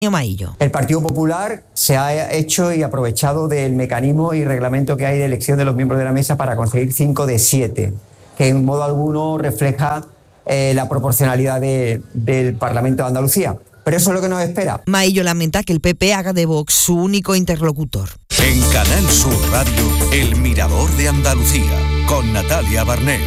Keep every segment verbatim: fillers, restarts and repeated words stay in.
Maillo. El Partido Popular se ha hecho y aprovechado del mecanismo y reglamento que hay de elección de los miembros de la mesa para conseguir cinco de siete, que en modo alguno refleja eh, la proporcionalidad de, del Parlamento de Andalucía. Pero eso es lo que nos espera. Maillo lamenta que el P P haga de Vox su único interlocutor. En Canal Sur Radio, El Mirador de Andalucía, con Natalia Barnés.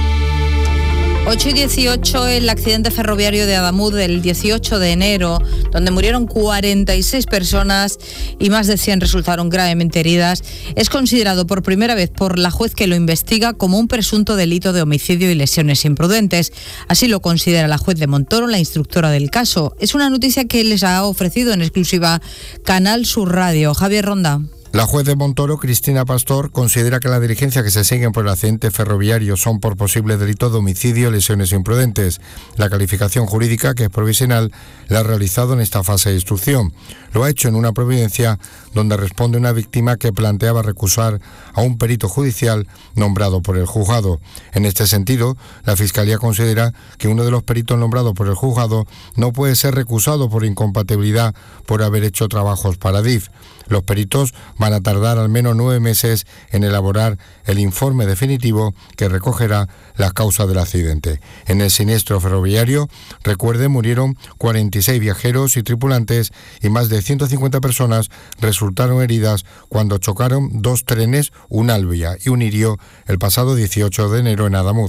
ocho y dieciocho, el accidente ferroviario de Adamuz del dieciocho de enero, donde murieron cuarenta y seis personas y más de cien resultaron gravemente heridas, es considerado por primera vez por la juez que lo investiga como un presunto delito de homicidio y lesiones imprudentes. Así lo considera la juez de Montoro, la instructora del caso. Es una noticia que les ha ofrecido en exclusiva Canal Sur Radio. Javier Ronda. La juez de Montoro, Cristina Pastor, considera que las diligencias que se siguen por el accidente ferroviario son por posible delito de homicidio y lesiones imprudentes. La calificación jurídica, que es provisional, la ha realizado en esta fase de instrucción. Lo ha hecho en una providencia donde responde una víctima que planteaba recusar a un perito judicial nombrado por el juzgado. En este sentido, la Fiscalía considera que uno de los peritos nombrados por el juzgado no puede ser recusado por incompatibilidad por haber hecho trabajos para D I F. Los peritos van a tardar al menos nueve meses en elaborar el informe definitivo que recogerá las causas del accidente. En el siniestro ferroviario, recuerde, murieron cuarenta y seis viajeros y tripulantes y más de ciento cincuenta personas resultaron heridas cuando chocaron dos trenes, un Alvia y un Irio, el pasado dieciocho de enero en Adamuz.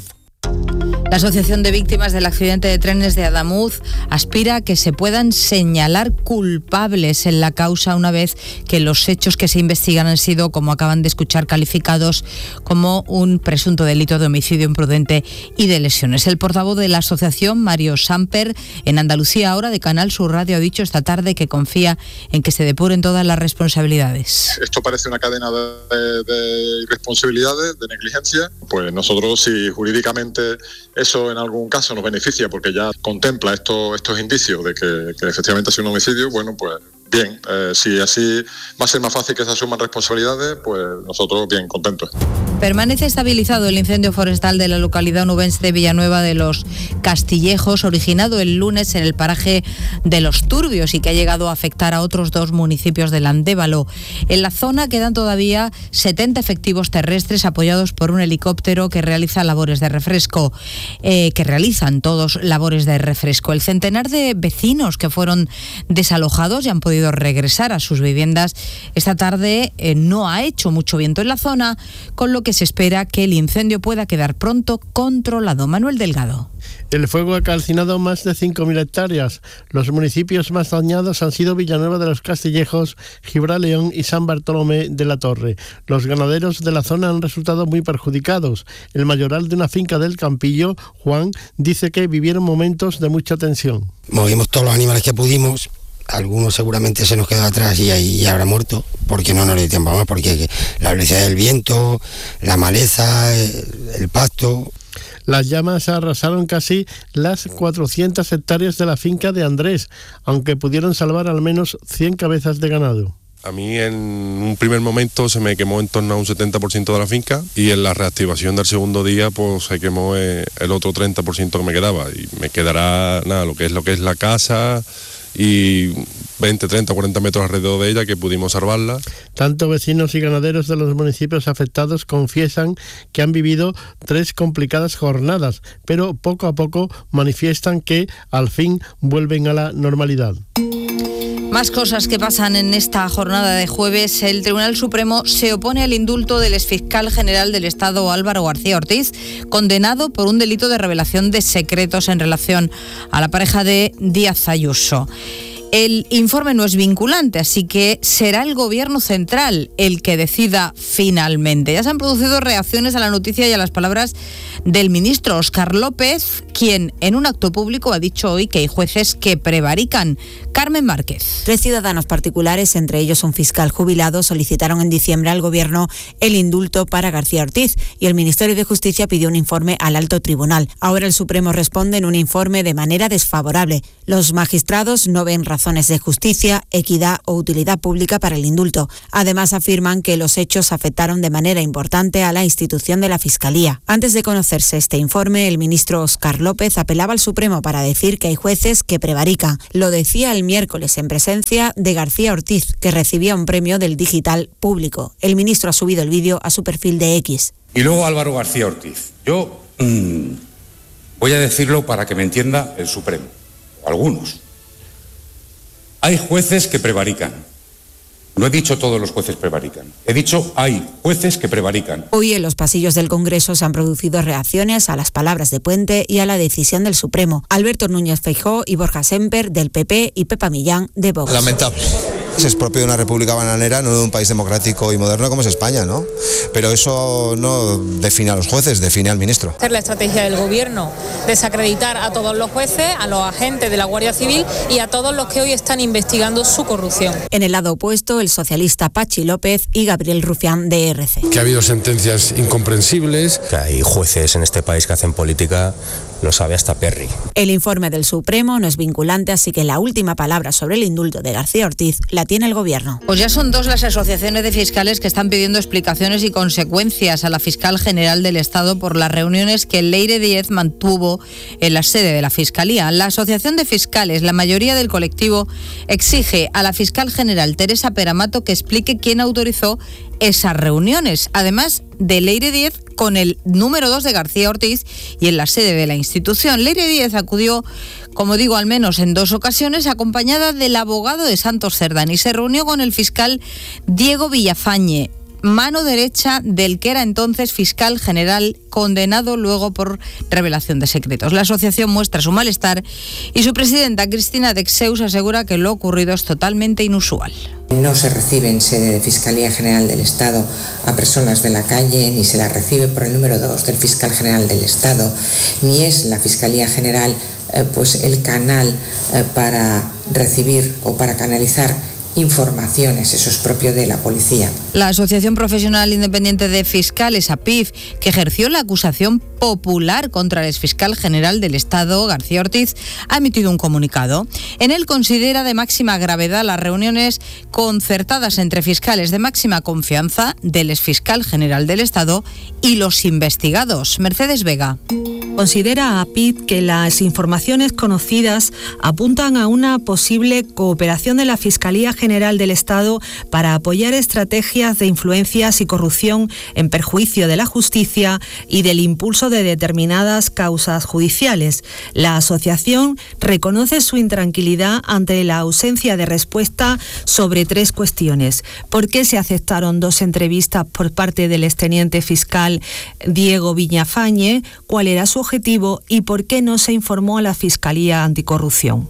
La Asociación de Víctimas del Accidente de Trenes de Adamuz aspira a que se puedan señalar culpables en la causa una vez que los hechos que se investigan han sido, como acaban de escuchar, calificados como un presunto delito de homicidio imprudente y de lesiones. El portavoz de la asociación, Mario Samper, en Andalucía Ahora de Canal Sur Radio, ha dicho esta tarde que confía en que se depuren todas las responsabilidades. Esto parece una cadena de, de irresponsabilidades, de negligencia. Pues nosotros, si jurídicamente eso en algún caso nos beneficia porque ya contempla esto, estos indicios de que, que efectivamente ha sido un homicidio, bueno, pues bien, eh, si así va a ser más fácil que se asuman responsabilidades, pues nosotros bien contentos. Permanece estabilizado el incendio forestal de la localidad onubense de Villanueva de los Castillejos, originado el lunes en el paraje de Los Turbios y que ha llegado a afectar a otros dos municipios del Andévalo. En la zona quedan todavía setenta efectivos terrestres apoyados por un helicóptero que realiza labores de refresco, eh, que realizan todos labores de refresco. El centenar de vecinos que fueron desalojados y han podido regresar a sus viviendas esta tarde eh, no ha hecho mucho viento en la zona, con lo que se espera que el incendio pueda quedar pronto controlado. Manuel Delgado. El fuego ha calcinado más de cinco mil hectáreas. Los municipios más dañados han sido Villanueva de los Castillejos, Gibraleón y San Bartolomé de la Torre. Los ganaderos de la zona han resultado muy perjudicados. El mayoral de una finca del Campillo, Juan, dice que vivieron momentos de mucha tensión. Movimos todos los animales que pudimos. Algunos seguramente se nos quedó atrás y ahí ya habrá muerto, porque no nos dio tiempo más, porque la velocidad del viento, la maleza, el pasto. Las llamas arrasaron casi las cuatrocientas hectáreas de la finca de Andrés, aunque pudieron salvar al menos cien cabezas de ganado. A mí en un primer momento se me quemó en torno a un setenta por ciento de la finca y en la reactivación del segundo día pues se quemó el otro treinta por ciento que me quedaba y me quedará nada, lo que es lo que es la casa y veinte, treinta, cuarenta metros alrededor de ella que pudimos salvarla. Tanto vecinos y ganaderos de los municipios afectados confiesan que han vivido tres complicadas jornadas, pero poco a poco manifiestan que al fin vuelven a la normalidad. Más cosas que pasan en esta jornada de jueves. El Tribunal Supremo se opone al indulto del exfiscal general del Estado, Álvaro García Ortiz, condenado por un delito de revelación de secretos en relación a la pareja de Díaz Ayuso. El informe no es vinculante, así que será el Gobierno central el que decida finalmente. Ya se han producido reacciones a la noticia y a las palabras del ministro Óscar López, quien en un acto público ha dicho hoy que hay jueces que prevarican. Carmen Márquez. Tres ciudadanos particulares, entre ellos un fiscal jubilado, solicitaron en diciembre al Gobierno el indulto para García Ortiz y el Ministerio de Justicia pidió un informe al Alto Tribunal. Ahora el Supremo responde en un informe de manera desfavorable. Los magistrados no ven razón razones de justicia, equidad o utilidad pública para el indulto. Además, afirman que los hechos afectaron de manera importante a la institución de la Fiscalía. Antes de conocerse este informe, el ministro Óscar López apelaba al Supremo para decir que hay jueces que prevarican. Lo decía el miércoles en presencia de García Ortiz, que recibía un premio del Digital Público. El ministro ha subido el vídeo a su perfil de X. Y luego Álvaro García Ortiz. Yo mmm, voy a decirlo para que me entienda el Supremo, algunos. Hay jueces que prevarican. No he dicho todos los jueces prevarican. He dicho hay jueces que prevarican. Hoy en los pasillos del Congreso se han producido reacciones a las palabras de Puente y a la decisión del Supremo. Alberto Núñez Feijóo y Borja Semper del P P y Pepa Millán de Vox. Lamentable. Es propio de una república bananera, no de un país democrático y moderno como es España, ¿no? Pero eso no define a los jueces, define al ministro. Hacer la estrategia del gobierno, desacreditar a todos los jueces, a los agentes de la Guardia Civil y a todos los que hoy están investigando su corrupción. En el lado opuesto, el socialista Pachi López y Gabriel Rufián de E R C. Que ha habido sentencias incomprensibles. Que hay jueces en este país que hacen política, lo sabe hasta Perry. El informe del Supremo no es vinculante, así que la última palabra sobre el indulto de García Ortiz la tiene el Gobierno. Pues ya son dos las asociaciones de fiscales que están pidiendo explicaciones y consecuencias a la fiscal general del Estado por las reuniones que Leire Díez mantuvo en la sede de la Fiscalía. La Asociación de Fiscales, la mayoría del colectivo, exige a la fiscal general Teresa Peramato que explique quién autorizó esas reuniones, además de Leire Díez con el número dos de García Ortiz y en la sede de la institución. Leire Díez acudió, como digo, al menos en dos ocasiones, acompañada del abogado de Santos Cerdán y se reunió con el fiscal Diego Villafañe, mano derecha del que era entonces fiscal general, condenado luego por revelación de secretos. La asociación muestra su malestar y su presidenta, Cristina Dexeus, asegura que lo ocurrido es totalmente inusual. No se recibe en sede de Fiscalía General del Estado a personas de la calle, ni se la recibe por el número dos del Fiscal General del Estado, ni es la Fiscalía General eh, pues el canal eh, para recibir o para canalizar informaciones, eso es propio de la policía. La Asociación Profesional Independiente de Fiscales, A P I F, que ejerció la acusación popular contra el exfiscal general del Estado, García Ortiz, ha emitido un comunicado. En él considera de máxima gravedad las reuniones concertadas entre fiscales de máxima confianza del exfiscal general del Estado y los investigados. Mercedes Vega. Considera A P I F que las informaciones conocidas apuntan a una posible cooperación de la Fiscalía General del Estado para apoyar estrategias de influencias y corrupción en perjuicio de la justicia y del impulso de determinadas causas judiciales. La asociación reconoce su intranquilidad ante la ausencia de respuesta sobre tres cuestiones. ¿Por qué se aceptaron dos entrevistas por parte del exteniente fiscal Diego Villafañe? ¿Cuál era su objetivo y por qué no se informó a la Fiscalía Anticorrupción?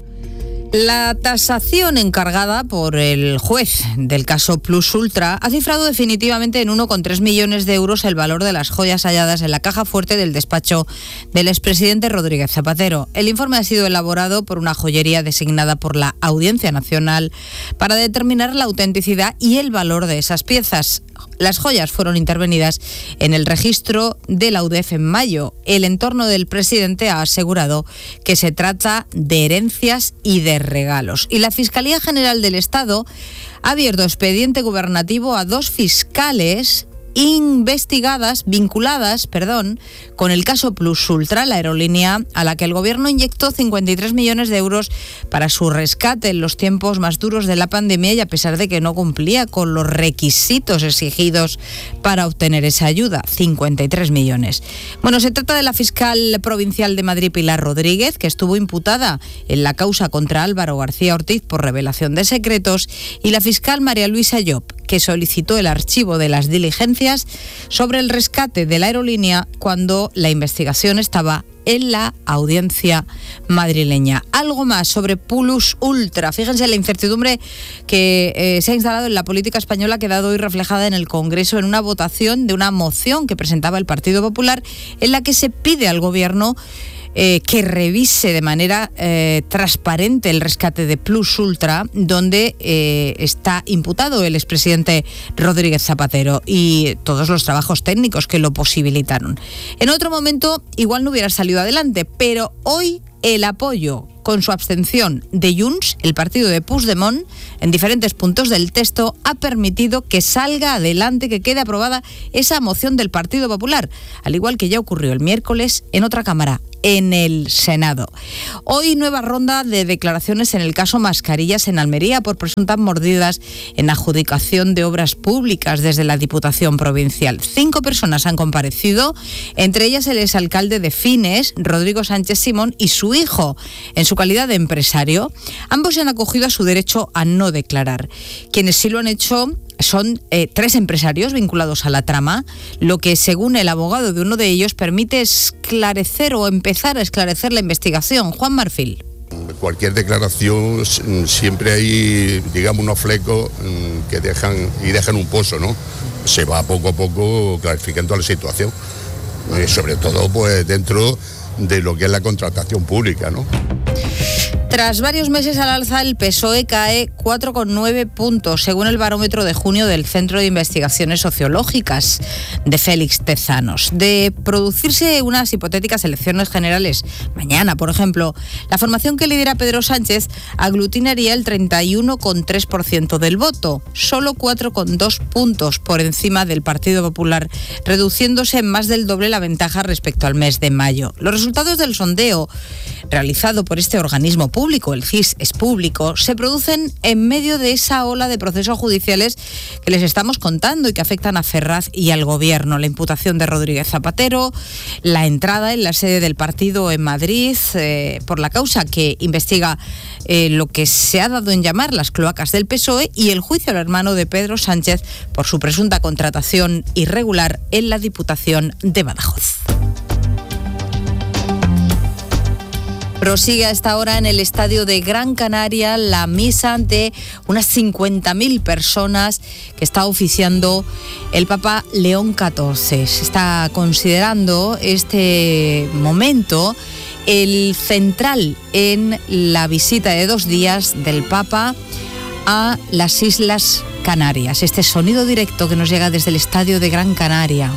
La tasación encargada por el juez del caso Plus Ultra ha cifrado definitivamente en uno coma tres millones de euros el valor de las joyas halladas en la caja fuerte del despacho del expresidente Rodríguez Zapatero. El informe ha sido elaborado por una joyería designada por la Audiencia Nacional para determinar la autenticidad y el valor de esas piezas. Las joyas fueron intervenidas en el registro de la U D E F en mayo. El entorno del presidente ha asegurado que se trata de herencias y de regalos. Y la Fiscalía General del Estado ha abierto expediente gubernativo a dos fiscales investigadas, vinculadas, perdón, con el caso Plus Ultra, la aerolínea a la que el gobierno inyectó cincuenta y tres millones de euros para su rescate en los tiempos más duros de la pandemia y a pesar de que no cumplía con los requisitos exigidos para obtener esa ayuda, cincuenta y tres millones. Bueno, se trata de la fiscal provincial de Madrid, Pilar Rodríguez, que estuvo imputada en la causa contra Álvaro García Ortiz por revelación de secretos, y la fiscal María Luisa Llop, que solicitó el archivo de las diligencias sobre el rescate de la aerolínea cuando la investigación estaba en la audiencia madrileña. Algo más sobre Plus Ultra. Fíjense la incertidumbre que eh, se ha instalado en la política española, ha quedado hoy reflejada en el Congreso en una votación de una moción que presentaba el Partido Popular en la que se pide al Gobierno Eh, que revise de manera eh, transparente el rescate de Plus Ultra, donde eh, está imputado el expresidente Rodríguez Zapatero y todos los trabajos técnicos que lo posibilitaron. En otro momento igual no hubiera salido adelante, pero hoy el apoyo Con su abstención de Junts, el partido de Puigdemont, en diferentes puntos del texto, ha permitido que salga adelante, que quede aprobada esa moción del Partido Popular, al igual que ya ocurrió el miércoles en otra Cámara, en el Senado. Hoy nueva ronda de declaraciones en el caso Mascarillas en Almería por presuntas mordidas en adjudicación de obras públicas desde la Diputación Provincial. Cinco personas han comparecido, entre ellas el exalcalde de Fines, Rodrigo Sánchez Simón, y su hijo, en su calidad de empresario. Ambos se han acogido a su derecho a no declarar. Quienes sí lo han hecho son eh, tres empresarios vinculados a la trama, lo que, según el abogado de uno de ellos, permite esclarecer o empezar a esclarecer la investigación. Juan Marfil. Cualquier declaración siempre hay, digamos, unos flecos que dejan y dejan un pozo, ¿no? Se va poco a poco clarificando la situación, eh, sobre todo pues dentro de lo que es la contratación pública, ¿no? Tras varios meses al alza, el P S O E cae cuatro coma nueve puntos, según el barómetro de junio del Centro de Investigaciones Sociológicas de Félix Tezanos. De producirse unas hipotéticas elecciones generales mañana, por ejemplo, la formación que lidera Pedro Sánchez aglutinaría el treinta y uno coma tres por ciento del voto, solo cuatro coma dos puntos por encima del Partido Popular, reduciéndose en más del doble la ventaja respecto al mes de mayo. Los resultados del sondeo realizado por este organismo público, el C I S es público, se producen en medio de esa ola de procesos judiciales que les estamos contando y que afectan a Ferraz y al Gobierno. La imputación de Rodríguez Zapatero, la entrada en la sede del partido en Madrid eh, por la causa que investiga eh, lo que se ha dado en llamar las cloacas del P S O E y el juicio al hermano de Pedro Sánchez por su presunta contratación irregular en la Diputación de Badajoz. Prosigue a esta hora en el estadio de Gran Canaria la misa ante unas cincuenta mil personas que está oficiando el Papa León catorce. Se está considerando este momento el central en la visita de dos días del Papa a las Islas Canarias. Este sonido directo que nos llega desde el estadio de Gran Canaria.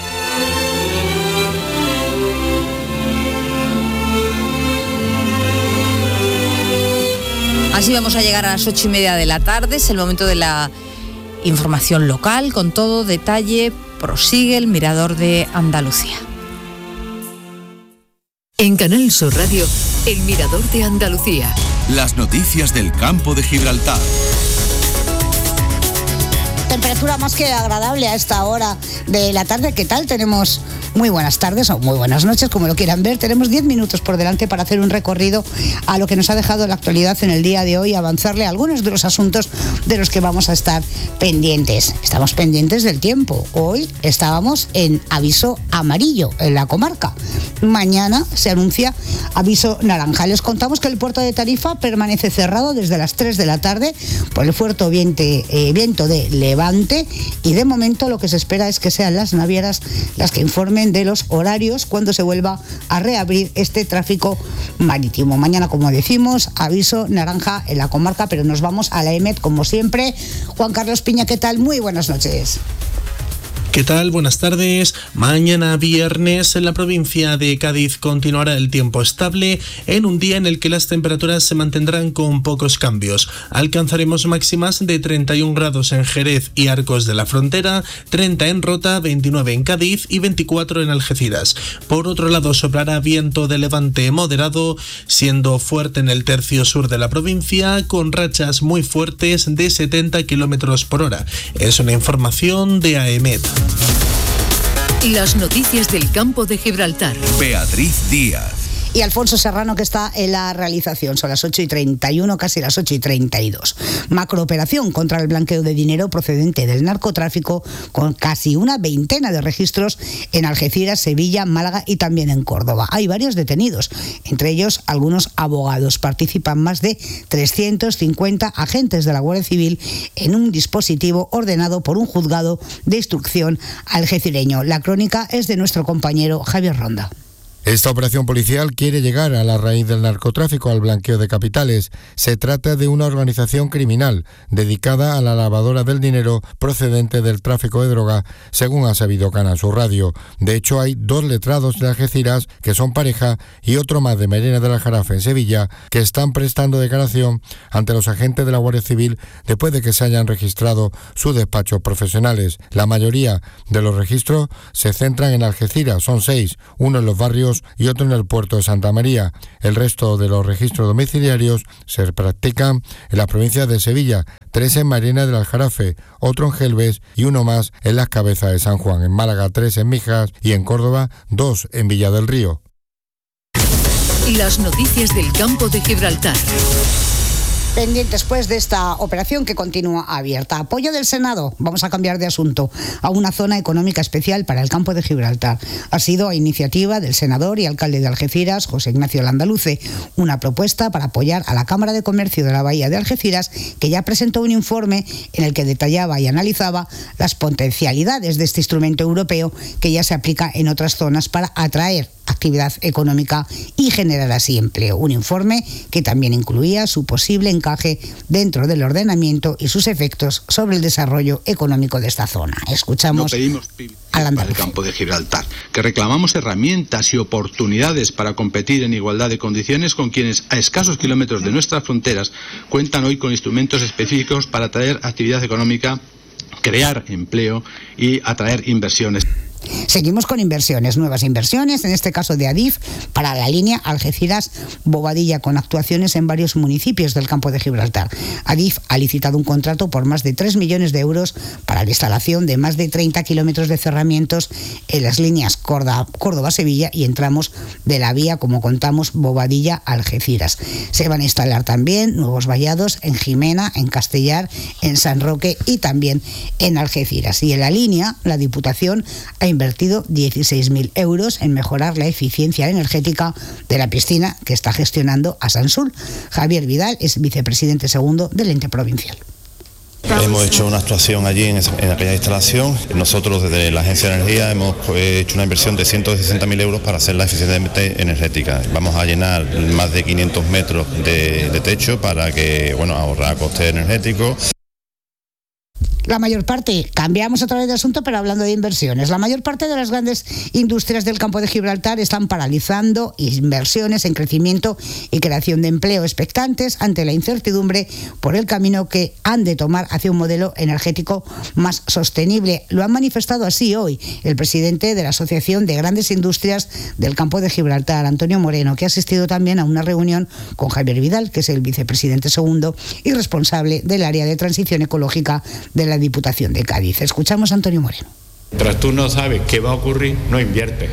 Así vamos a llegar a las ocho y media de la tarde, es el momento de la información local, con todo detalle. Prosigue el Mirador de Andalucía. En Canal Sur Radio, el Mirador de Andalucía. Las noticias del campo de Gibraltar. Temperatura más que agradable a esta hora de la tarde. ¿Qué tal? Tenemos muy buenas tardes o muy buenas noches, como lo quieran ver. Tenemos diez minutos por delante para hacer un recorrido a lo que nos ha dejado la actualidad en el día de hoy, avanzarle a algunos de los asuntos de los que vamos a estar pendientes. Estamos pendientes del tiempo. Hoy estábamos en aviso amarillo en la comarca. Mañana se anuncia aviso naranja. Les contamos que el puerto de Tarifa permanece cerrado desde las tres de la tarde por el fuerte viento, eh, viento de levante, y de momento lo que se espera es que sean las navieras las que informen de los horarios cuando se vuelva a reabrir este tráfico marítimo. Mañana, como decimos, aviso naranja en la comarca, pero nos vamos a la E M E T como siempre. Juan Carlos Piña, ¿qué tal? Muy buenas noches. ¿Qué tal? Buenas tardes. Mañana viernes en la provincia de Cádiz continuará el tiempo estable en un día en el que las temperaturas se mantendrán con pocos cambios. Alcanzaremos máximas de treinta y un grados en Jerez y Arcos de la Frontera, treinta en Rota, veintinueve en Cádiz y veinticuatro en Algeciras. Por otro lado, soplará viento de levante moderado, siendo fuerte en el tercio sur de la provincia, con rachas muy fuertes de setenta kilómetros por hora. Es una información de A E M E T. Las noticias del campo de Gibraltar. Beatriz Díaz. Y Alfonso Serrano, que está en la realización. Son las ocho y treinta y uno, casi las ocho y treinta y dos. Macrooperación contra el blanqueo de dinero procedente del narcotráfico, con casi una veintena de registros en Algeciras, Sevilla, Málaga y también en Córdoba. Hay varios detenidos, entre ellos algunos abogados. Participan más de trescientos cincuenta agentes de la Guardia Civil en un dispositivo ordenado por un juzgado de instrucción algecireño. La crónica es de nuestro compañero Javier Ronda. Esta operación policial quiere llegar a la raíz del narcotráfico, al blanqueo de capitales. Se trata de una organización criminal dedicada a la lavadora del dinero procedente del tráfico de droga, según ha sabido Canal Sur Radio. De hecho, hay dos letrados de Algeciras que son pareja y otro más de Marina del Aljarafe en Sevilla que están prestando declaración ante los agentes de la Guardia Civil después de que se hayan registrado sus despachos profesionales. La mayoría de los registros se centran en Algeciras, son seis, uno en los barrios y otro en el puerto de Santa María. El resto de los registros domiciliarios se practican en las provincias de Sevilla, tres en Marina del Aljarafe, otro en Gelbes y uno más en Las Cabezas de San Juan. En Málaga, tres en Mijas y en Córdoba, dos en Villa del Río. Las noticias del campo de Gibraltar. Pendientes pues de esta operación que continúa abierta. Apoyo del Senado. Vamos a cambiar de asunto a una zona económica especial para el campo de Gibraltar. Ha sido a iniciativa del senador y alcalde de Algeciras, José Ignacio Landaluce, una propuesta para apoyar a la Cámara de Comercio de la Bahía de Algeciras, que ya presentó un informe en el que detallaba y analizaba las potencialidades de este instrumento europeo que ya se aplica en otras zonas para atraer actividad económica y generar así empleo. Un informe que también incluía su posible encaje dentro del ordenamiento y sus efectos sobre el desarrollo económico de esta zona. Escuchamos no pedimos al para el campo de Gibraltar, que reclamamos herramientas y oportunidades para competir en igualdad de condiciones con quienes a escasos kilómetros de nuestras fronteras cuentan hoy con instrumentos específicos para atraer actividad económica, crear empleo y atraer inversiones. Seguimos con inversiones, nuevas inversiones, en este caso de Adif, para la línea Algeciras-Bobadilla, con actuaciones en varios municipios del campo de Gibraltar. Adif ha licitado un contrato por más de tres millones de euros para la instalación de más de treinta kilómetros de cerramientos en las líneas Córdoba-Sevilla y en tramos de la vía, como contamos, Bobadilla-Algeciras. Se van a instalar también nuevos vallados en Jimena, en Castellar, en San Roque y también en Algeciras. Y en la línea, la Diputación ha invertido dieciséis mil euros en mejorar la eficiencia energética de la piscina que está gestionando Asansul. Javier Vidal es vicepresidente segundo del ente provincial. Hemos hecho una actuación allí en, esa, en aquella instalación. Nosotros desde la Agencia de Energía hemos hecho una inversión de ciento sesenta mil euros para hacerla eficientemente energética. Vamos a llenar más de quinientos metros de, de techo para que, bueno, ahorrar costes energéticos. La mayor parte, cambiamos otra vez de asunto, pero hablando de inversiones, la mayor parte de las grandes industrias del campo de Gibraltar están paralizando inversiones en crecimiento y creación de empleo, expectantes ante la incertidumbre por el camino que han de tomar hacia un modelo energético más sostenible. Lo han manifestado así hoy el presidente de la Asociación de Grandes Industrias del campo de Gibraltar, Antonio Moreno, que ha asistido también a una reunión con Javier Vidal, que es el vicepresidente segundo y responsable del área de transición ecológica de la Diputación de Cádiz. Escuchamos a Antonio Moreno. Tras tú no sabes qué va a ocurrir, no inviertes.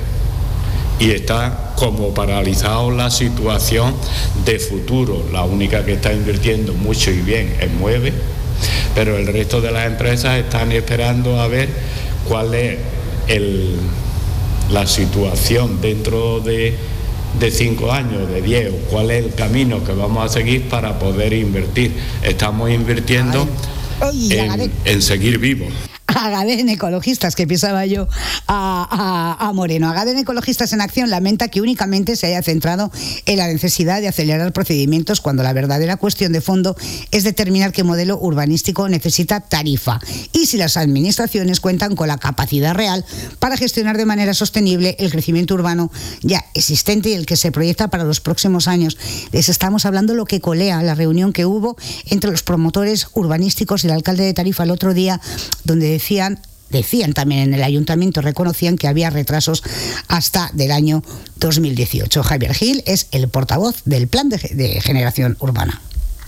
Y está como paralizado la situación de futuro. La única que está invirtiendo mucho y bien es Mueve, pero el resto de las empresas están esperando a ver cuál es el, la situación dentro de, de cinco años, de diez, o cuál es el camino que vamos a seguir para poder invertir. Estamos invirtiendo En, en seguir vivos. Agaden Ecologistas, que pisaba yo a, a, a Moreno. Agaden Ecologistas en Acción lamenta que únicamente se haya centrado en la necesidad de acelerar procedimientos cuando la verdadera cuestión de fondo es determinar qué modelo urbanístico necesita Tarifa y si las administraciones cuentan con la capacidad real para gestionar de manera sostenible el crecimiento urbano ya existente y el que se proyecta para los próximos años. Les estamos hablando lo que colea la reunión que hubo entre los promotores urbanísticos y el alcalde de Tarifa el otro día, donde decían, decían también en el ayuntamiento, reconocían que había retrasos hasta del año dos mil dieciocho. Javier Gil es el portavoz del Plan de, de Generación Urbana.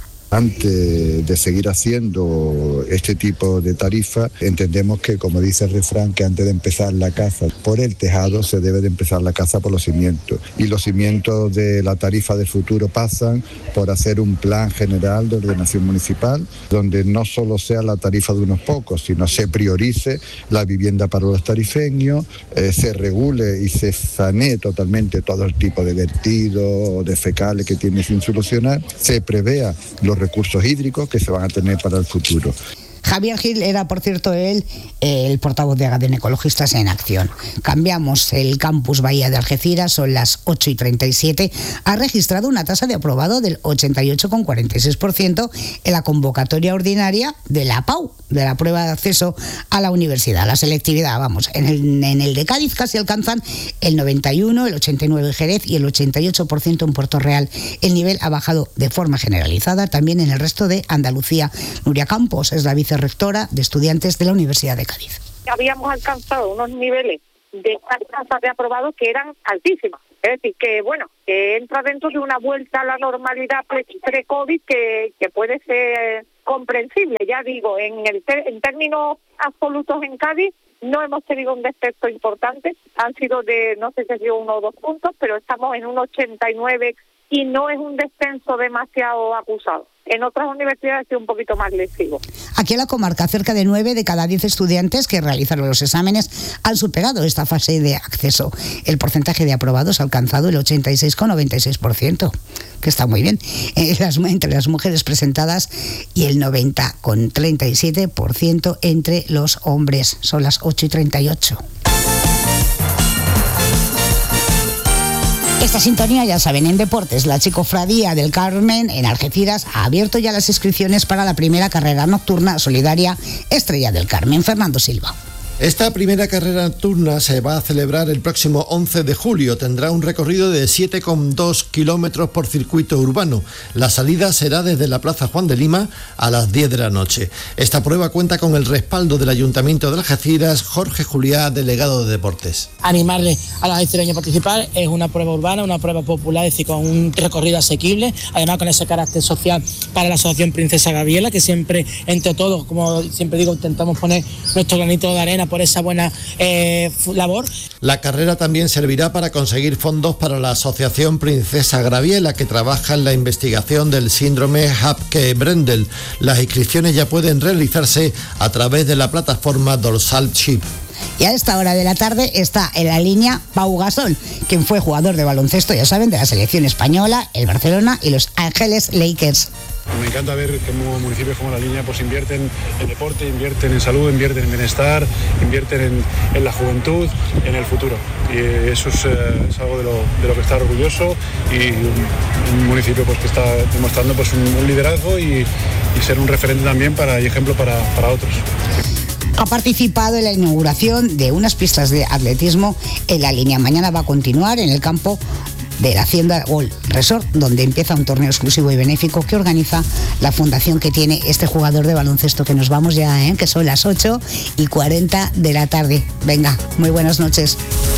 Antes de seguir haciendo este tipo de tarifa, entendemos que, como dice el refrán, que antes de empezar la caza por el tejado, se debe de empezar la caza por los cimientos. Y los cimientos de la tarifa del futuro pasan por hacer un plan general de ordenación municipal, donde no solo sea la tarifa de unos pocos, sino se priorice la vivienda para los tarifeños, eh, se regule y se sanee totalmente todo el tipo de vertidos, de fecales que tiene sin solucionar, se prevea los recursos hídricos que se van a tener para el futuro. Javier Gil era, por cierto, él el portavoz de Agaden Ecologistas en Acción. Cambiamos el campus Bahía de Algeciras, son las ocho y treinta y siete. Ha registrado una tasa de aprobado del ochenta y ocho coma cuarenta y seis por ciento en la convocatoria ordinaria de la P A U, de la prueba de acceso a la universidad, la selectividad, vamos. En el, en el de Cádiz casi alcanzan el noventa y uno, el ochenta y nueve en Jerez y el ochenta y ocho por ciento en Puerto Real. El nivel ha bajado de forma generalizada también en el resto de Andalucía. Nuria Campos es la vicerrectora de estudiantes de la Universidad de Cádiz. Habíamos alcanzado unos niveles de tasas de aprobado que eran altísimas. Es decir, que bueno, que entra dentro de una vuelta a la normalidad pre-COVID que, que puede ser comprensible. Ya digo, en, el ter- en términos absolutos en Cádiz no hemos tenido un descenso importante. Han sido de, no sé si ha sido uno o dos puntos, pero estamos en un ochenta y nueve y no es un descenso demasiado acusado. En otras universidades ha sido un poquito más lesivo. Aquí en la comarca, cerca de nueve de cada diez estudiantes que realizaron los exámenes han superado esta fase de acceso. El porcentaje de aprobados ha alcanzado el ochenta y seis coma noventa y seis por ciento, que está muy bien, eh, las, entre las mujeres presentadas y el noventa coma treinta y siete por ciento entre los hombres. Son las ocho y treinta y ocho. Esta sintonía, ya saben, en deportes, la Chicofradía del Carmen en Algeciras ha abierto ya las inscripciones para la primera carrera nocturna solidaria Estrella del Carmen. Fernando Silva. Esta primera carrera nocturna se va a celebrar el próximo once de julio. Tendrá un recorrido de siete coma dos kilómetros por circuito urbano. La salida será desde la Plaza Juan de Lima a las diez de la noche. Esta prueba cuenta con el respaldo del Ayuntamiento de Algeciras. Jorge Juliá, delegado de Deportes. Animarle a los algecireños a participar. Es una prueba urbana, una prueba popular, es decir, con un recorrido asequible, además con ese carácter social para la Asociación Princesa Gabriela, que siempre, entre todos, como siempre digo, intentamos poner nuestro granito de arena por esa buena eh, labor. La carrera también servirá para conseguir fondos para la Asociación Princesa Graviela, que trabaja en la investigación del síndrome Hapke-Brendel. Las inscripciones ya pueden realizarse a través de la plataforma Dorsal Chip. Y a esta hora de la tarde está en la línea Pau Gasol, quien fue jugador de baloncesto, ya saben, de la selección española, el Barcelona y los Ángeles Lakers. Me encanta ver cómo municipios como La Línea pues invierten en deporte, invierten en salud, invierten en bienestar, invierten en, en la juventud, en el futuro. Y eso es, eh, es algo de lo, de lo que estar orgulloso, y un, un municipio pues que está demostrando pues un, un liderazgo y, y ser un referente también para, y ejemplo para, para otros. Ha participado en la inauguración de unas pistas de atletismo en La Línea. Mañana va a continuar en el campo de la Hacienda Golf Resort, donde empieza un torneo exclusivo y benéfico que organiza la fundación que tiene este jugador de baloncesto. Que nos vamos ya, ¿eh? Que son las ocho y cuarenta de la tarde. Venga, muy buenas noches.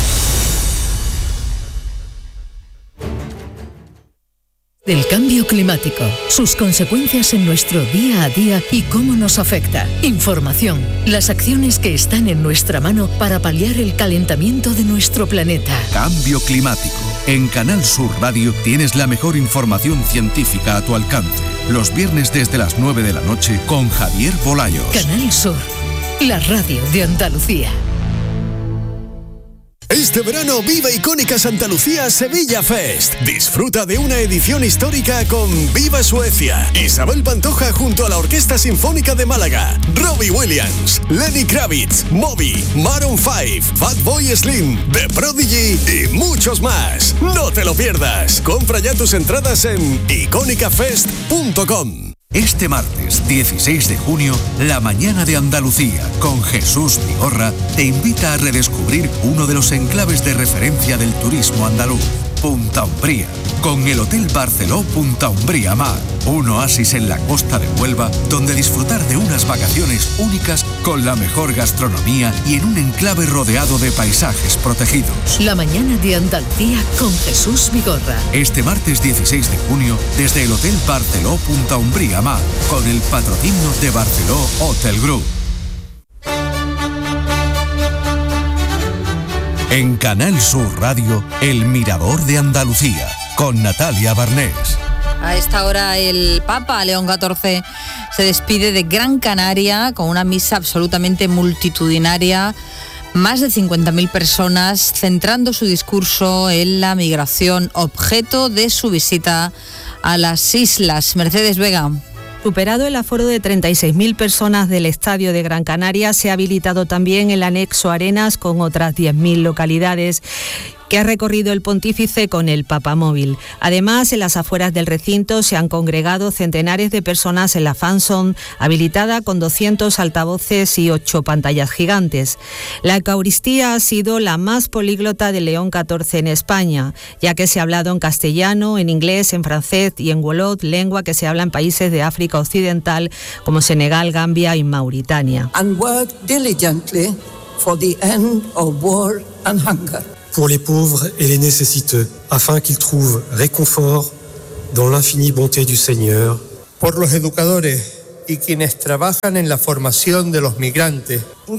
Del cambio climático, sus consecuencias en nuestro día a día y cómo nos afecta. Información, las acciones que están en nuestra mano para paliar el calentamiento de nuestro planeta. Cambio climático. En Canal Sur Radio tienes la mejor información científica a tu alcance. Los viernes desde las nueve de la noche con Javier Bolaños. Canal Sur, la radio de Andalucía. Este verano vive Icónica Santa Lucía Sevilla Fest. Disfruta de una edición histórica con Viva Suecia, Isabel Pantoja junto a la Orquesta Sinfónica de Málaga, Robbie Williams, Lenny Kravitz, Moby, Maroon cinco, Fatboy Slim, The Prodigy y muchos más. No te lo pierdas. Compra ya tus entradas en icónica fest punto com. Este martes dieciséis de junio, La Mañana de Andalucía, con Jesús Vigorra, te invita a redescubrir uno de los enclaves de referencia del turismo andaluz, Punta Umbría, con el Hotel Barceló Punta Umbría Mar, un oasis en la costa de Huelva, donde disfrutar de unas vacaciones únicas con la mejor gastronomía y en un enclave rodeado de paisajes protegidos. La Mañana de Andalucía con Jesús Vigorra. Este martes dieciséis de junio, desde el Hotel Barceló Punta Umbría Mar, con el patrocinio de Barceló Hotel Group. En Canal Sur Radio, El Mirador de Andalucía, con Natalia Barnés. A esta hora el Papa León catorce se despide de Gran Canaria con una misa absolutamente multitudinaria. Más de cincuenta mil personas centrando su discurso en la migración, objeto de su visita a las islas. Mercedes Vega. Superado el aforo de treinta y seis mil personas del estadio de Gran Canaria, se ha habilitado también el anexo Arenas con otras diez mil localidades que ha recorrido el pontífice con el papamóvil. Además, en las afueras del recinto se han congregado centenares de personas en la fanzone, habilitada con doscientos altavoces y ocho pantallas gigantes. La Eucaristía ha sido la más políglota de León catorce en España, ya que se ha hablado en castellano, en inglés, en francés y en Wolof, lengua que se habla en países de África Occidental como Senegal, Gambia y Mauritania. And work diligently for the end of war and hunger. Pour les pauvres et les nécessiteux, afin qu'ils trouvent réconfort dans l'infinie bonté du Seigneur. Por los educadores y quienes trabajan en la formación de los migrantes.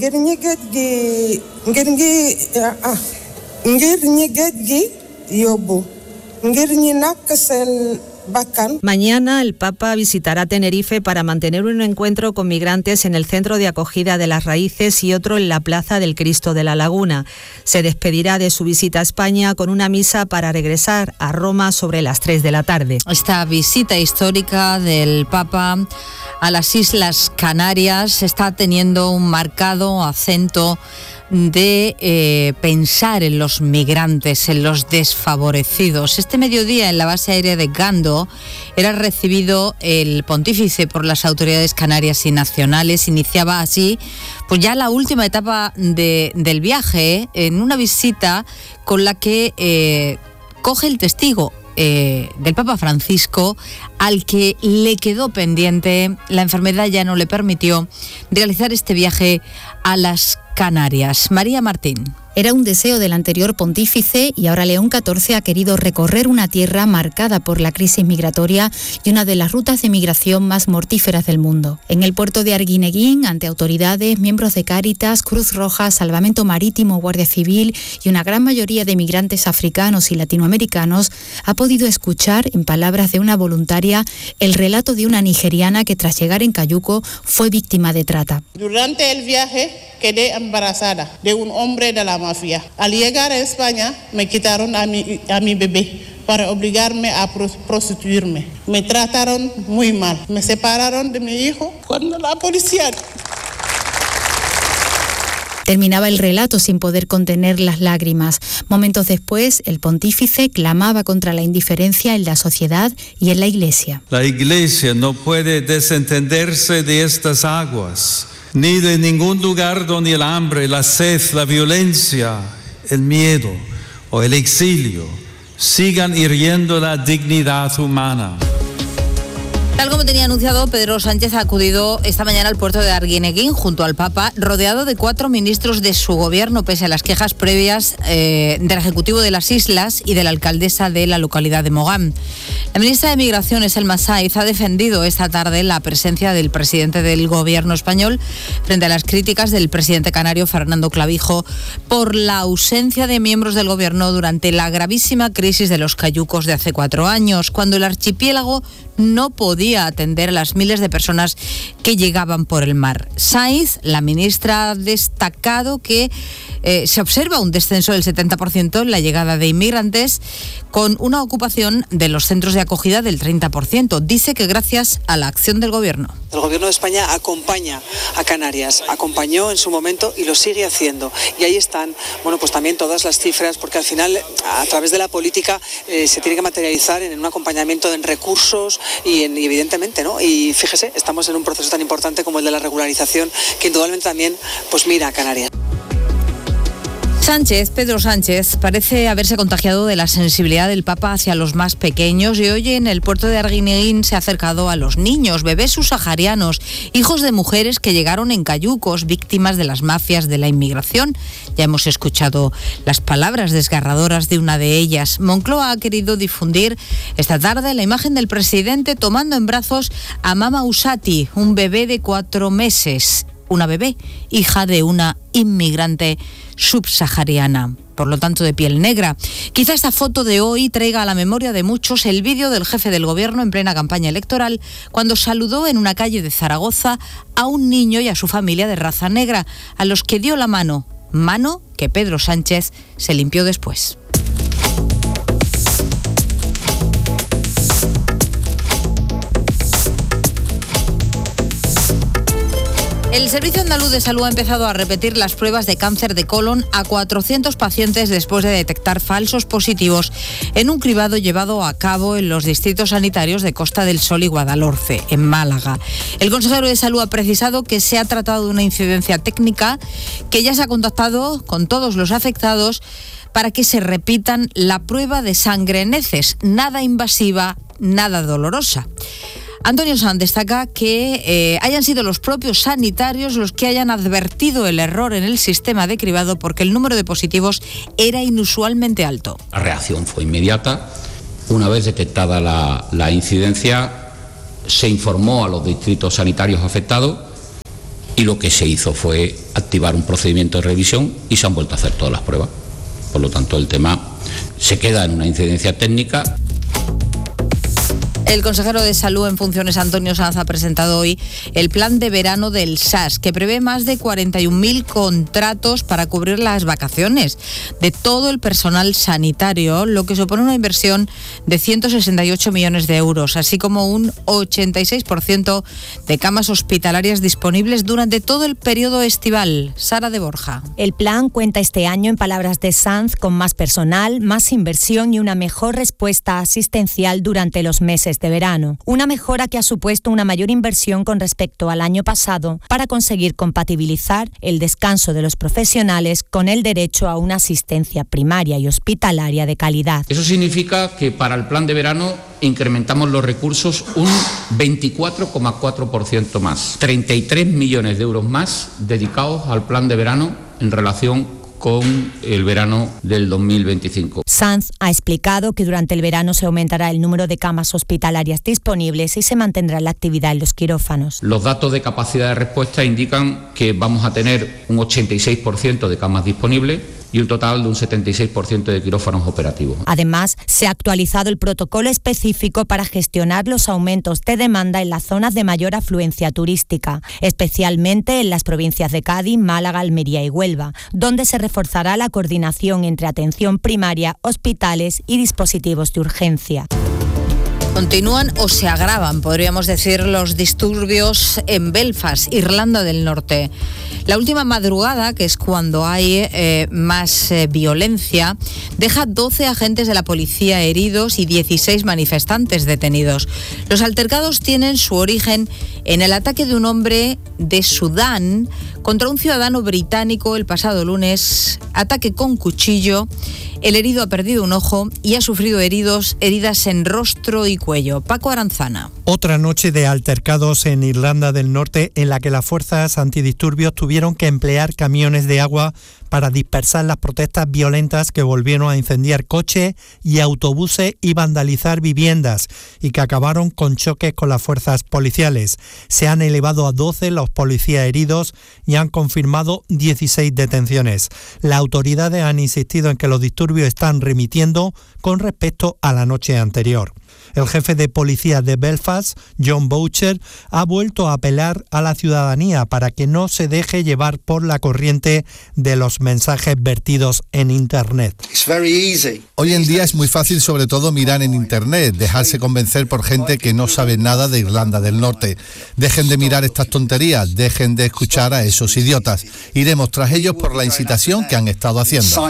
Mañana el Papa visitará Tenerife para mantener un encuentro con migrantes en el Centro de Acogida de las Raíces y otro en la Plaza del Cristo de la Laguna. Se despedirá de su visita a España con una misa para regresar a Roma sobre las tres de la tarde. Esta visita histórica del Papa a las Islas Canarias está teniendo un marcado acento de eh, pensar en los migrantes, en los desfavorecidos. Este mediodía en la base aérea de Gando era recibido el pontífice por las autoridades canarias y nacionales. Iniciaba así pues ya la última etapa de, del viaje, en una visita con la que eh, coge el testigo Eh, del Papa Francisco, al que le quedó pendiente, la enfermedad ya no le permitió realizar este viaje a las Canarias. María Martín. Era un deseo del anterior pontífice y ahora León catorce ha querido recorrer una tierra marcada por la crisis migratoria y una de las rutas de migración más mortíferas del mundo. En el puerto de Arguineguín, ante autoridades, miembros de Cáritas, Cruz Roja, Salvamento Marítimo, Guardia Civil y una gran mayoría de migrantes africanos y latinoamericanos, ha podido escuchar, en palabras de una voluntaria, el relato de una nigeriana que tras llegar en Cayuco fue víctima de trata. Durante el viaje quedé embarazada de un hombre de la mafia. Al llegar a España me quitaron a mi, a mi bebé para obligarme a prostituirme. Me trataron muy mal. Me separaron de mi hijo cuando la policía... Terminaba el relato sin poder contener las lágrimas. Momentos después, el pontífice clamaba contra la indiferencia en la sociedad y en la Iglesia. La Iglesia no puede desentenderse de estas aguas, ni de ningún lugar donde el hambre, la sed, la violencia, el miedo o el exilio sigan hiriendo la dignidad humana. Tal como tenía anunciado, Pedro Sánchez ha acudido esta mañana al puerto de Arguineguín junto al Papa, rodeado de cuatro ministros de su gobierno, pese a las quejas previas eh, del Ejecutivo de las Islas y de la alcaldesa de la localidad de Mogán. La ministra de Migraciones, Elma Saiz, ha defendido esta tarde la presencia del presidente del gobierno español frente a las críticas del presidente canario, Fernando Clavijo, por la ausencia de miembros del gobierno durante la gravísima crisis de los cayucos de hace cuatro años, cuando el archipiélago no podía atender a las miles de personas que llegaban por el mar. Saiz, la ministra, ha destacado que eh, se observa un descenso del setenta por ciento en la llegada de inmigrantes, con una ocupación de los centros de acogida del treinta por ciento. Dice que gracias a la acción del gobierno. El gobierno de España acompaña a Canarias, acompañó en su momento y lo sigue haciendo. Y ahí están, bueno, pues también todas las cifras, porque al final, a través de la política, eh, se tiene que materializar en un acompañamiento en recursos y, en, y evidentemente, ¿no? Y fíjese, estamos en un proceso tan importante como el de la regularización, que indudablemente también, pues mira a Canarias. Sánchez, Pedro Sánchez, parece haberse contagiado de la sensibilidad del Papa hacia los más pequeños y hoy en el puerto de Arguineguín se ha acercado a los niños, bebés subsaharianos, hijos de mujeres que llegaron en cayucos, víctimas de las mafias de la inmigración. Ya hemos escuchado las palabras desgarradoras de una de ellas. Moncloa ha querido difundir esta tarde la imagen del presidente tomando en brazos a Mama Usati, un bebé de cuatro meses. Una bebé, hija de una inmigrante subsahariana, por lo tanto de piel negra. Quizá esta foto de hoy traiga a la memoria de muchos el vídeo del jefe del gobierno en plena campaña electoral, cuando saludó en una calle de Zaragoza a un niño y a su familia de raza negra, a los que dio la mano, mano que Pedro Sánchez se limpió después. El Servicio Andaluz de Salud ha empezado a repetir las pruebas de cáncer de colon a cuatrocientos pacientes después de detectar falsos positivos en un cribado llevado a cabo en los distritos sanitarios de Costa del Sol y Guadalhorce, en Málaga. El consejero de Salud ha precisado que se ha tratado de una incidencia técnica, que ya se ha contactado con todos los afectados para que se repitan la prueba de sangre en heces, nada invasiva, nada dolorosa. Antonio Sanz destaca que eh, hayan sido los propios sanitarios los que hayan advertido el error en el sistema de cribado porque el número de positivos era inusualmente alto. La reacción fue inmediata. Una vez detectada la, la incidencia, se informó a los distritos sanitarios afectados y lo que se hizo fue activar un procedimiento de revisión y se han vuelto a hacer todas las pruebas. Por lo tanto, el tema se queda en una incidencia técnica. El consejero de Salud en funciones, Antonio Sanz, ha presentado hoy el plan de verano del S A S, que prevé más de cuarenta y un mil contratos para cubrir las vacaciones de todo el personal sanitario, lo que supone una inversión de ciento sesenta y ocho millones de euros, así como un ochenta y seis por ciento de camas hospitalarias disponibles durante todo el periodo estival. Sara de Borja. El plan cuenta este año, en palabras de Sanz, con más personal, más inversión y una mejor respuesta asistencial durante los meses de verano. Una mejora que ha supuesto una mayor inversión con respecto al año pasado para conseguir compatibilizar el descanso de los profesionales con el derecho a una asistencia primaria y hospitalaria de calidad. Eso significa que para el plan de verano incrementamos los recursos un veinticuatro coma cuatro por ciento más. treinta y tres millones de euros más dedicados al plan de verano en relación con el verano del dos mil veinticinco. Sanz ha explicado que durante el verano se aumentará el número de camas hospitalarias disponibles y se mantendrá la actividad en los quirófanos. Los datos de capacidad de respuesta indican que vamos a tener un ochenta y seis por ciento de camas disponibles y un total de un setenta y seis por ciento de quirófanos operativos. Además, se ha actualizado el protocolo específico para gestionar los aumentos de demanda en las zonas de mayor afluencia turística, especialmente en las provincias de Cádiz, Málaga, Almería y Huelva, donde se reforzará la coordinación entre atención primaria, hospitales y dispositivos de urgencia. Continúan o se agravan, podríamos decir, los disturbios en Belfast, Irlanda del Norte. La última madrugada, que es cuando hay eh, más eh, violencia, deja doce agentes de la policía heridos y dieciséis manifestantes detenidos. Los altercados tienen su origen en el ataque de un hombre de Sudán contra un ciudadano británico el pasado lunes, ataque con cuchillo. El herido ha perdido un ojo y ha sufrido heridos, heridas en rostro y cuello. Paco Aranzana. Otra noche de altercados en Irlanda del Norte en la que las fuerzas antidisturbios tuvieron que emplear camiones de agua para dispersar las protestas violentas que volvieron a incendiar coches y autobuses y vandalizar viviendas y que acabaron con choques con las fuerzas policiales. Se han elevado a doce los policías heridos y han confirmado dieciséis detenciones. Las autoridades han insistido en que los disturbios están remitiendo con respecto a la noche anterior. El jefe de policía de Belfast, John Boucher, ha vuelto a apelar a la ciudadanía para que no se deje llevar por la corriente de los mensajes vertidos en Internet. Hoy en día es muy fácil, sobre todo, mirar en Internet, dejarse convencer por gente que no sabe nada de Irlanda del Norte. Dejen de mirar estas tonterías, dejen de escuchar a esos idiotas. Iremos tras ellos por la incitación que han estado haciendo.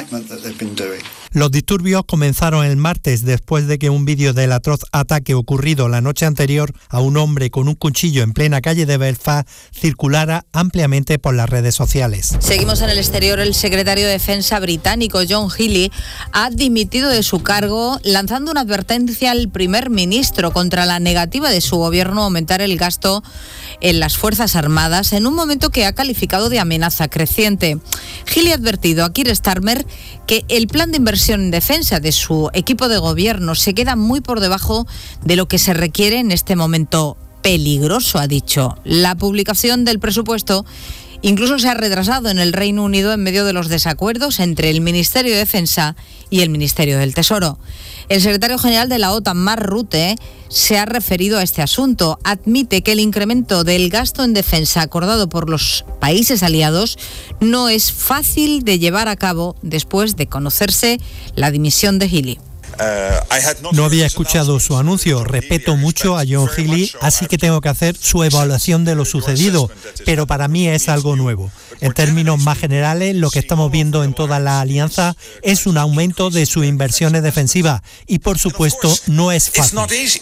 Los disturbios comenzaron el martes después de que un vídeo del atroz ataque ocurrido la noche anterior a un hombre con un cuchillo en plena calle de Belfast circulara ampliamente por las redes sociales. Seguimos en el exterior. El secretario de Defensa británico John Healey ha dimitido de su cargo, lanzando una advertencia al primer ministro contra la negativa de su gobierno a aumentar el gasto en las Fuerzas Armadas en un momento que ha calificado de amenaza creciente. Healey ha advertido a Keir Starmer que el plan de inversión en defensa de su equipo de gobierno se queda muy por debajo de lo que se requiere en este momento peligroso, ha dicho. La publicación del presupuesto incluso se ha retrasado en el Reino Unido en medio de los desacuerdos entre el Ministerio de Defensa y el Ministerio del Tesoro. El secretario general de la OTAN, Mark Rutte, se ha referido a este asunto. Admite que el incremento del gasto en defensa acordado por los países aliados no es fácil de llevar a cabo después de conocerse la dimisión de Healey. No había escuchado su anuncio, respeto mucho a John Healy, así que tengo que hacer su evaluación de lo sucedido, pero para mí es algo nuevo. En términos más generales, lo que estamos viendo en toda la alianza es un aumento de sus inversiones defensivas y, por supuesto, no es fácil.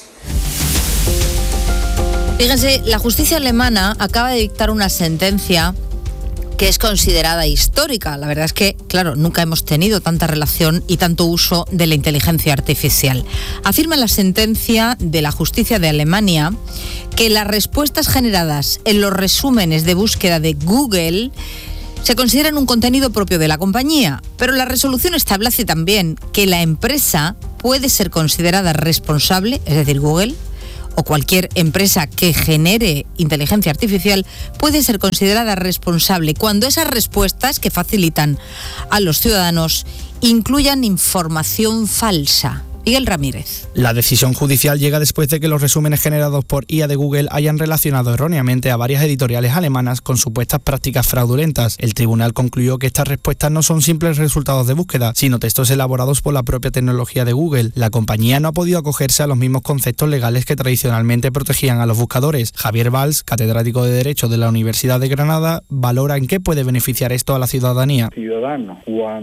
Fíjense, la justicia alemana acaba de dictar una sentencia que es considerada histórica. La verdad es que, claro, nunca hemos tenido tanta relación y tanto uso de la inteligencia artificial. Afirma la sentencia de la justicia de Alemania que las respuestas generadas en los resúmenes de búsqueda de Google se consideran un contenido propio de la compañía, pero la resolución establece también que la empresa puede ser considerada responsable, es decir, Google, o cualquier empresa que genere inteligencia artificial puede ser considerada responsable cuando esas respuestas que facilitan a los ciudadanos incluyan información falsa. Miguel Ramírez. La decisión judicial llega después de que los resúmenes generados por I A de Google hayan relacionado erróneamente a varias editoriales alemanas con supuestas prácticas fraudulentas. El tribunal concluyó que estas respuestas no son simples resultados de búsqueda, sino textos elaborados por la propia tecnología de Google. La compañía no ha podido acogerse a los mismos conceptos legales que tradicionalmente protegían a los buscadores. Javier Valls, catedrático de Derecho de la Universidad de Granada, valora en qué puede beneficiar esto a la ciudadanía. Ciudadano,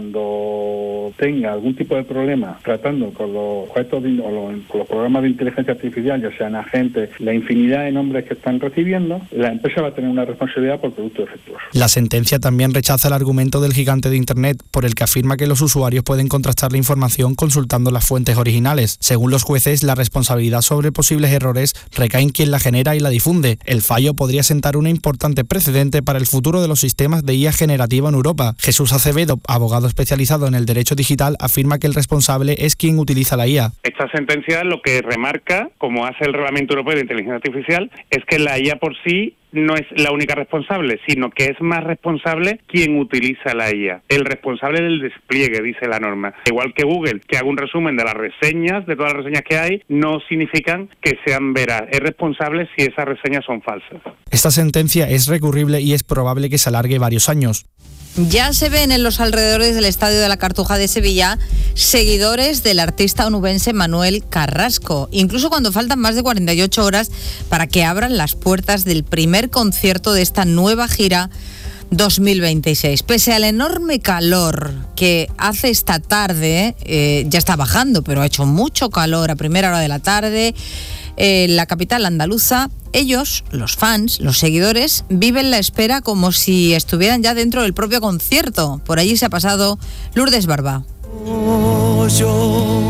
cuando tenga algún tipo de problema tratando con los objetos de, o los, los programas de inteligencia artificial, ya sean agentes, la infinidad de nombres que están recibiendo, la empresa va a tener una responsabilidad por producto defectuoso. La sentencia también rechaza el argumento del gigante de Internet, por el que afirma que los usuarios pueden contrastar la información consultando las fuentes originales. Según los jueces, la responsabilidad sobre posibles errores recae en quien la genera y la difunde. El fallo podría sentar un importante precedente para el futuro de los sistemas de I A generativa en Europa. Jesús Acevedo, abogado especializado en el derecho digital, afirma que el responsable es quien utiliza la I A. Esta sentencia lo que remarca, como hace el Reglamento Europeo de Inteligencia Artificial, es que la I A por sí no es la única responsable, sino que es más responsable quien utiliza la I A. El responsable del despliegue, dice la norma. Igual que Google, que haga un resumen de las reseñas, de todas las reseñas que hay, no significan que sean veraz. Es responsable si esas reseñas son falsas. Esta sentencia es recurrible y es probable que se alargue varios años. Ya se ven en los alrededores del Estadio de la Cartuja de Sevilla seguidores del artista onubense Manuel Carrasco, incluso cuando faltan más de cuarenta y ocho horas para que abran las puertas del primer concierto de esta nueva gira dos mil veintiséis. Pese al enorme calor que hace esta tarde, eh, ya está bajando, pero ha hecho mucho calor a primera hora de la tarde en la capital andaluza. Ellos, los fans, los seguidores, viven la espera como si estuvieran ya dentro del propio concierto. Por allí se ha pasado Lourdes Barba. Oh, yo,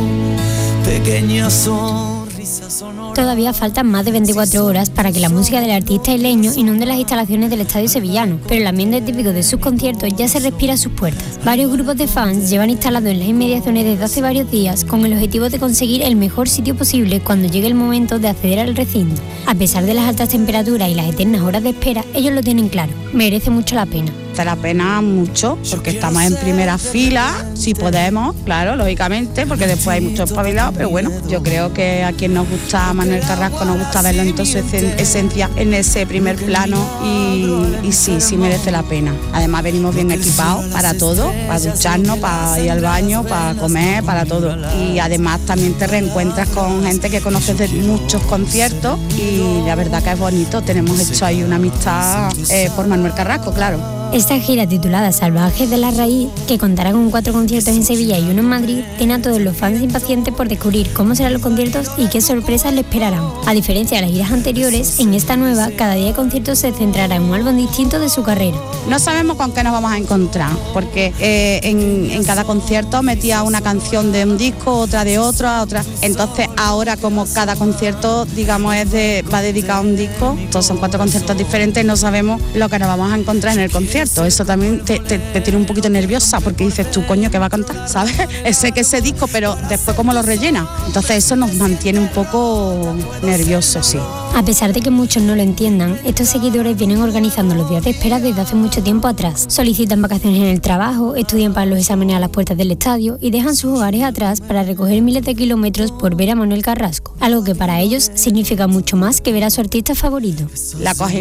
pequeña sonrisa. Todavía faltan más de veinticuatro horas para que la música del artista isleño inunde las instalaciones del estadio sevillano, pero el ambiente típico de sus conciertos ya se respira a sus puertas. Varios grupos de fans llevan instalados en las inmediaciones desde hace varios días con el objetivo de conseguir el mejor sitio posible cuando llegue el momento de acceder al recinto. A pesar de las altas temperaturas y las eternas horas de espera, ellos lo tienen claro, merece mucho la pena. Merece la pena mucho porque estamos en primera fila, si podemos, claro, lógicamente, porque después hay muchos espabilados, pero bueno, yo creo que a quien nos gusta Manuel Carrasco nos gusta verlo en toda su esencia en ese primer plano y, y sí, sí merece la pena. Además venimos bien equipados para todo, para ducharnos, para ir al baño, para comer, para todo. Y además también te reencuentras con gente que conoces de muchos conciertos y la verdad que es bonito, tenemos hecho ahí una amistad eh, por Manuel Carrasco, claro. Esta gira titulada Salvajes de la Raíz, que contará con cuatro conciertos en Sevilla y uno en Madrid, tiene a todos los fans impacientes por descubrir cómo serán los conciertos y qué sorpresas le esperarán. A diferencia de las giras anteriores, en esta nueva, cada día de concierto se centrará en un álbum distinto de su carrera. No sabemos con qué nos vamos a encontrar, porque eh, en, en cada concierto metía una canción de un disco, otra de otro, otra. Entonces ahora como cada concierto, digamos, es de, va dedicado a un disco, todos son cuatro conciertos diferentes, no sabemos lo que nos vamos a encontrar en el concierto. Eso también te, te, te tiene un poquito nerviosa porque dices tú, coño, ¿qué va a cantar? ¿Sabes? Sé que ese disco, pero después cómo lo rellena. Entonces eso nos mantiene un poco nerviosos, sí. A pesar de que muchos no lo entiendan, estos seguidores vienen organizando los días de espera desde hace mucho tiempo atrás. Solicitan vacaciones en el trabajo, estudian para los exámenes a las puertas del estadio y dejan sus hogares atrás para recoger miles de kilómetros por ver a Manuel Carrasco. Algo que para ellos significa mucho más que ver a su artista favorito. La